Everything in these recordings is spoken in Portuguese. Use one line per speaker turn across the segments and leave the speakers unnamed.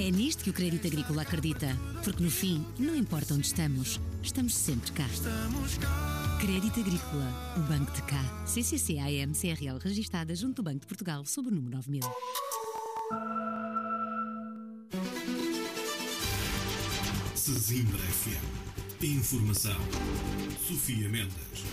É nisto que o Crédito Agrícola acredita, porque no fim, não importa onde estamos sempre cá. Crédito Agrícola, o banco de cá. CCC-AM CRL registada junto do Banco de Portugal sob o número 9000.
Sesimbra FM. Informação. Sofia Mendes.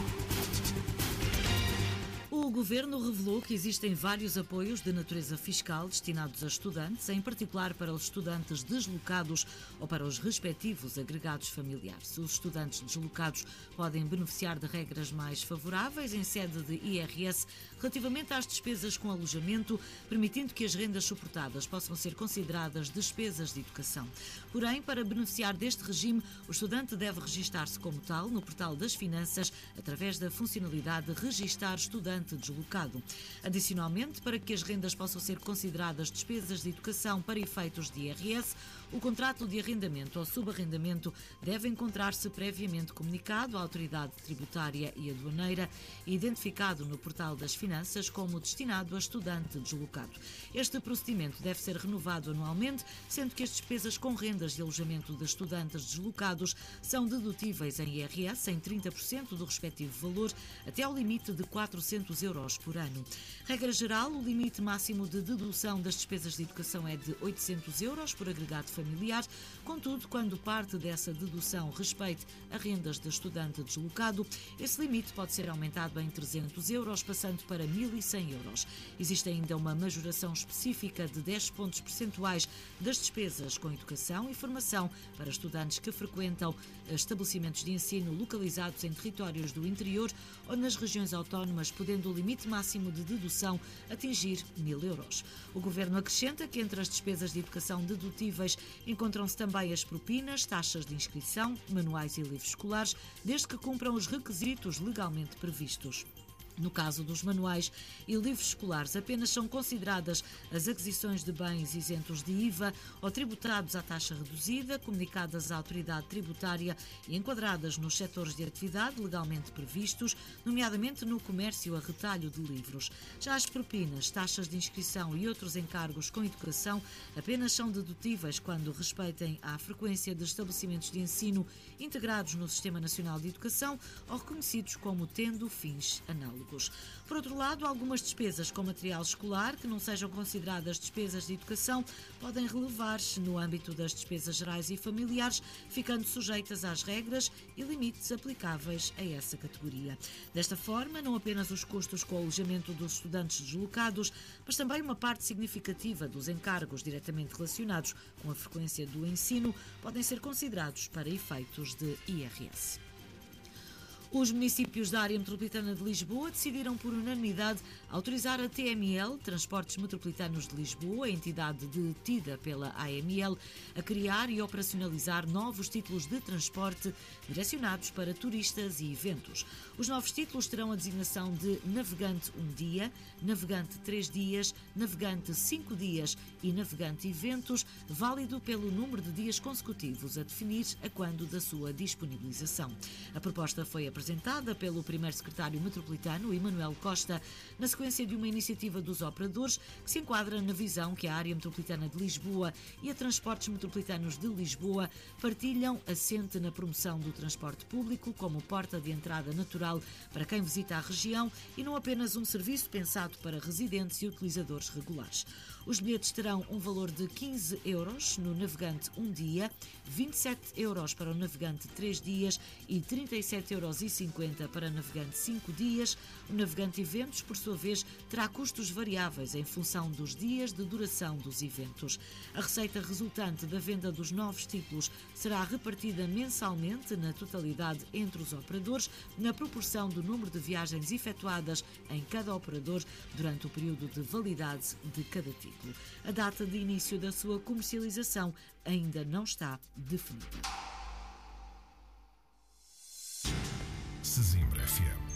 O Governo revelou que existem vários apoios de natureza fiscal destinados a estudantes, em particular para os estudantes deslocados ou para os respectivos agregados familiares. Os estudantes deslocados podem beneficiar de regras mais favoráveis em sede de IRS relativamente às despesas com alojamento, permitindo que as rendas suportadas possam ser consideradas despesas de educação. Porém, para beneficiar deste regime, o estudante deve registar-se como tal no portal das finanças através da funcionalidade Registar Estudante Deslocado. Adicionalmente, para que as rendas possam ser consideradas despesas de educação para efeitos de IRS, o contrato de arrendamento ou subarrendamento deve encontrar-se previamente comunicado à autoridade tributária e aduaneira e identificado no portal das finanças como destinado a estudante deslocado. Este procedimento deve ser renovado anualmente, sendo que as despesas com rendas de alojamento de estudantes deslocados são dedutíveis em IRS em 30% do respectivo valor até ao limite de 400 euros por ano. Regra geral, o limite máximo de dedução das despesas de educação é de 800 euros por agregado familiar. Contudo, quando parte dessa dedução respeite a rendas de estudante deslocado, esse limite pode ser aumentado em 300 euros, passando para 1.100 euros. Existe ainda uma majoração específica de 10 pontos percentuais das despesas com educação e formação para estudantes que frequentam estabelecimentos de ensino localizados em territórios do interior ou nas regiões autónomas, podendo o limite máximo de dedução atingir 1.000 euros. O Governo acrescenta que entre as despesas de educação dedutíveis encontram-se também as propinas, taxas de inscrição, manuais e livros escolares, desde que cumpram os requisitos legalmente previstos. No caso dos manuais e livros escolares, apenas são consideradas as aquisições de bens isentos de IVA ou tributados à taxa reduzida, comunicadas à autoridade tributária e enquadradas nos setores de atividade legalmente previstos, nomeadamente no comércio a retalho de livros. Já as propinas, taxas de inscrição e outros encargos com educação apenas são dedutíveis quando respeitem à frequência de estabelecimentos de ensino integrados no Sistema Nacional de Educação ou reconhecidos como tendo fins análogos. Por outro lado, algumas despesas com material escolar que não sejam consideradas despesas de educação podem relevar-se no âmbito das despesas gerais e familiares, ficando sujeitas às regras e limites aplicáveis a essa categoria. Desta forma, não apenas os custos com o alojamento dos estudantes deslocados, mas também uma parte significativa dos encargos diretamente relacionados com a frequência do ensino podem ser considerados para efeitos de IRS. Os municípios da área metropolitana de Lisboa decidiram por unanimidade autorizar a TML, Transportes Metropolitanos de Lisboa, a entidade detida pela AML, a criar e operacionalizar novos títulos de transporte direcionados para turistas e eventos. Os novos títulos terão a designação de Navegante 1 dia, Navegante 3 dias, Navegante 5 dias e Navegante Eventos, válido pelo número de dias consecutivos a definir a quando da sua disponibilização. A proposta foi apresentada pelo primeiro secretário metropolitano, Emanuel Costa, na sequência de uma iniciativa dos operadores que se enquadra na visão que a área metropolitana de Lisboa e a Transportes Metropolitanos de Lisboa partilham, assente na promoção do transporte público como porta de entrada natural para quem visita a região e não apenas um serviço pensado para residentes e utilizadores regulares. Os bilhetes terão um valor de 15 euros no Navegante 1 dia, 27 euros para o Navegante 3 dias e 37,50 euros para Navegante 5 dias. O Navegante Eventos, por sua vez, terá custos variáveis em função dos dias de duração dos eventos. A receita resultante da venda dos novos títulos será repartida mensalmente na totalidade entre os operadores, na proporção do número de viagens efetuadas em cada operador durante o período de validade de cada título. A data de início da sua comercialização ainda não está definida.
Sesimbra FM.